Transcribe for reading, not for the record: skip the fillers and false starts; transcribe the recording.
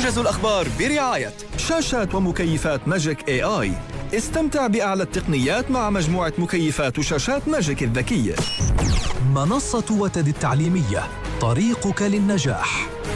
موجز الأخبار برعاية شاشات ومكيفات ماجيك AI. استمتع بأعلى التقنيات مع مجموعة مكيفات وشاشات ماجيك الذكية. منصة وتد التعليمية، طريقك للنجاح.